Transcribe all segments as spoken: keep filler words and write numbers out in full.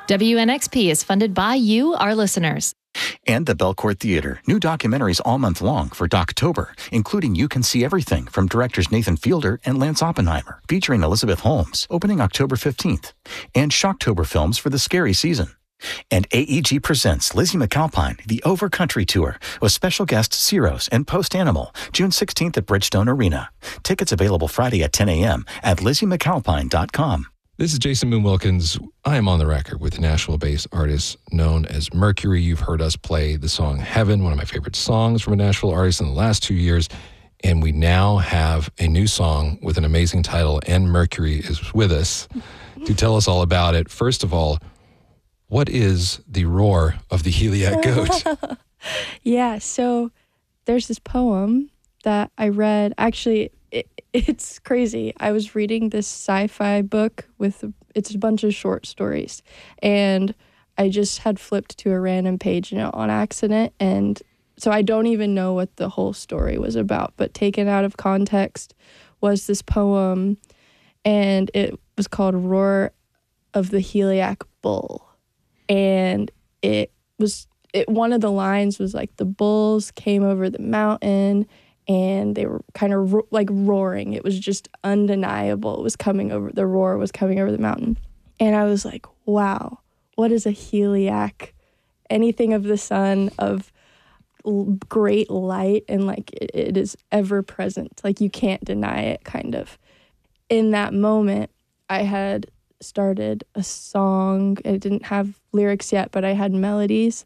W N X P is funded by you, our listeners. And the Belcourt Theater. New documentaries all month long for Doctober, including You Can See Everything from directors Nathan Fielder and Lance Oppenheimer, featuring Elizabeth Holmes, opening October fifteenth. And Shocktober films for the scary season. And A E G presents Lizzie McAlpine, the Overcountry Tour, with special guests Ciro's and Post Animal, June sixteenth at Bridgestone Arena. Tickets available Friday at ten a.m. at lizzie mcalpine dot com. This is Jason Moon Wilkins. I am on the record with Nashville-based artist known as Mercury. You've heard us play the song Heaven, one of my favorite songs from a Nashville artist in the last two years. And we now have a new song with an amazing title, and Mercury is with us to tell us all about it. First of all, what is the roar of the Heliac goat? Yeah, so there's this poem that I read. Actually, it, it's crazy. I was reading this sci-fi book with, it's a bunch of short stories. And I just had flipped to a random page, you know, on accident. And so I don't even know what the whole story was about. But taken out of context was this poem. And it was called Roar of the Heliac Bull. And it was, it, one of the lines was like, the bulls came over the mountain and they were kind of ro- like roaring. It was just undeniable. It was coming over, the roar was coming over the mountain. And I was like, wow, what is a heliac? Anything of the sun, of l- great light, and like it, it is ever present. Like you can't deny it, kind of. In that moment, I had started a song. It didn't have lyrics yet, but I had melodies.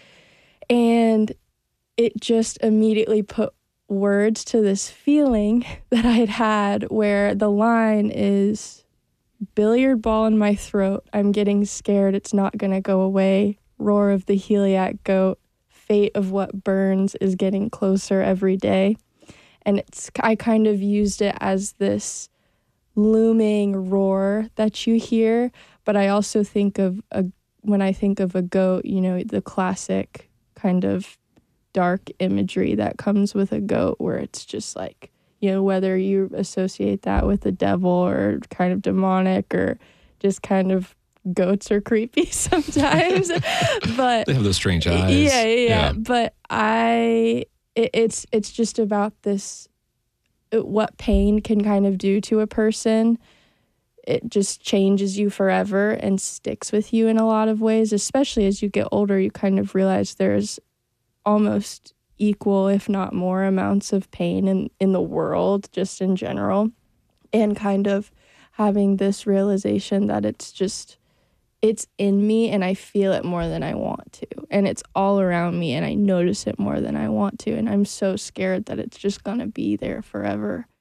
And it just immediately put words to this feeling that I had had, where the line is, billiard ball in my throat, I'm getting scared, it's not gonna go away, roar of the Heliac goat, fate of what burns is getting closer every day. And it's, I kind of used it as this looming roar that you hear, but I also think of a, when I think of a goat, you know, the classic kind of dark imagery that comes with a goat, where it's just like, you know, whether you associate that with the devil or kind of demonic, or just kind of, goats are creepy sometimes. But they have those strange eyes. Yeah, yeah, yeah. yeah. But I, it, it's it's just about this, what pain can kind of do to a person. It just changes you forever and sticks with you in a lot of ways, especially as you get older. You kind of realize there's almost equal, if not more, amounts of pain in, in the world, just in general. And kind of having this realization that it's just, it's in me and I feel it more than I want to. And it's all around me and I notice it more than I want to. And I'm so scared that it's just going to be there forever.